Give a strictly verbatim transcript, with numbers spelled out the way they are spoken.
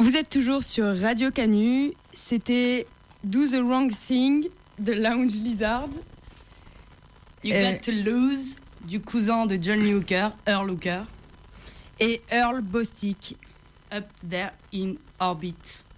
Vous êtes toujours sur Radio Canu. C'était Do the Wrong Thing de Lounge Lizard. You Euh, Got to Lose du cousin de John Lee Hooker, Earl Hooker. Et Earl Bostic. Up There in Orbit.